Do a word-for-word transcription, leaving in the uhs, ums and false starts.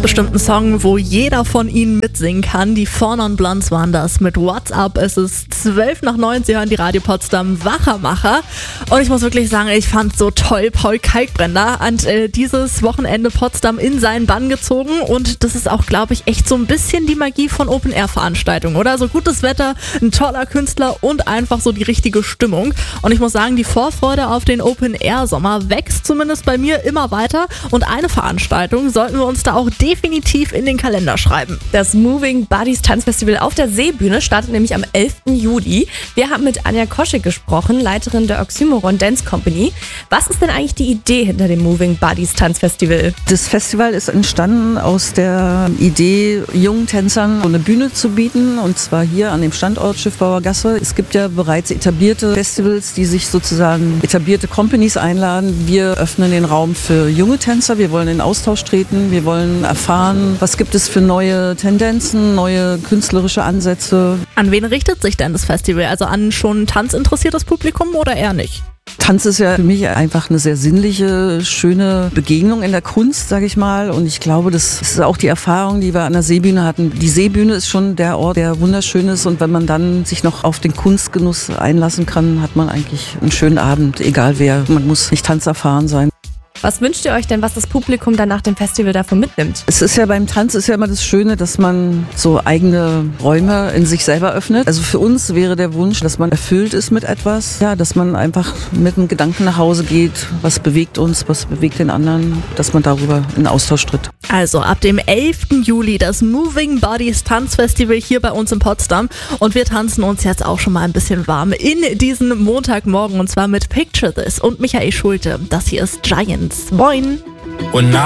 bestimmt ein Song, wo jeder von Ihnen mitsingen kann. Die Four Non Blondes waren das mit What's Up. Es ist zwölf nach neun, Sie hören die Radio Potsdam Wachermacher. Und ich muss wirklich sagen, ich fand so toll, Paul Kalkbrenner hat äh, dieses Wochenende Potsdam in seinen Bann gezogen. Und das ist auch, glaube ich, echt so ein bisschen die Magie von Open-Air-Veranstaltungen, oder? So gutes Wetter, ein toller Künstler und einfach so die richtige Stimmung. Und ich muss sagen, die Vorfreude auf den Open-Air-Sommer wächst zumindest bei mir immer weiter. Und eine Veranstaltung sollten wir uns da auch definitiv in den Kalender schreiben. Das Moving Bodies Tanzfestival auf der Seebühne startet nämlich am elften Juli. Wir haben mit Anja Koschek gesprochen, Leiterin der Oxymoron Dance Company. Was ist denn eigentlich die Idee hinter dem Moving Bodies Tanzfestival? Das Festival ist entstanden aus der Idee, jungen Tänzern eine Bühne zu bieten, und zwar hier an dem Standort Schiffbauer Gasse. Es gibt ja bereits etablierte Festivals, die sich sozusagen etablierte Companies einladen. Wir öffnen den Raum für junge Tänzer, wir wollen in Austausch treten, wir wollen erfahren, was gibt es für neue Tendenzen, neue künstlerische Ansätze. An wen richtet sich denn das Festival? Also an schon tanzinteressiertes Publikum oder eher nicht? Tanz ist ja für mich einfach eine sehr sinnliche, schöne Begegnung in der Kunst, sage ich mal. Und ich glaube, das ist auch die Erfahrung, die wir an der Seebühne hatten. Die Seebühne ist schon der Ort, der wunderschön ist. Und wenn man dann sich noch auf den Kunstgenuss einlassen kann, hat man eigentlich einen schönen Abend, egal wer. Man muss nicht tanzerfahren sein. Was wünscht ihr euch denn, was das Publikum dann nach dem Festival davon mitnimmt? Es ist ja beim Tanz ist ja immer das Schöne, dass man so eigene Räume in sich selber öffnet. Also für uns wäre der Wunsch, dass man erfüllt ist mit etwas. Ja, dass man einfach mit einem Gedanken nach Hause geht. Was bewegt uns, was bewegt den anderen, dass man darüber in Austausch tritt. Also ab dem elften Juli das Moving Bodies Tanzfestival hier bei uns in Potsdam. Und wir tanzen uns jetzt auch schon mal ein bisschen warm in diesen Montagmorgen, und zwar mit Picture This und Michael Schulte. Das hier ist Giants. Moin! Und